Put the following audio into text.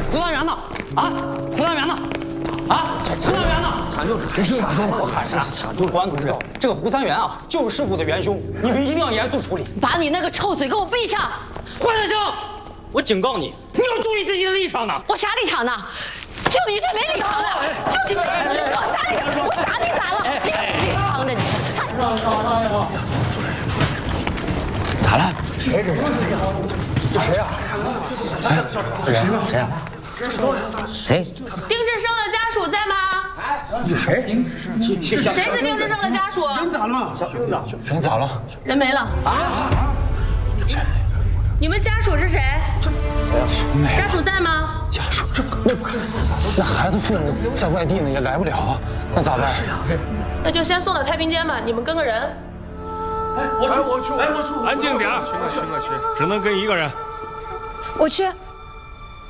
胡团员呢？啊，胡团员呢？啊，胡团员呢？ 抢救啥说话？ 喊啥？抢救官同志，这个胡三元啊，就是事故的元凶，你们一定要严肃处理。 把你那个臭嘴给我闭上！ 黄先生，我警告你，你要注意自己的立场呢。 我啥立场呢？就你最没立场的，就你我啥立场？我啥你咋了？你有立场的你？ 咋了？谁这是？这谁呀？哎，这人谁呀？谁？ 丁志生的家属在吗？ 这谁？ 谁是丁志生的家属？ 人咋了吗？人咋了？ 人没了啊！你们家属是谁？家属在吗？ 家属那孩子父母在外地呢，也来不了啊，那咋办？ 那就先送到太平间吧，你们跟个人。 我去，安静点，去，只能跟一个人。 我去。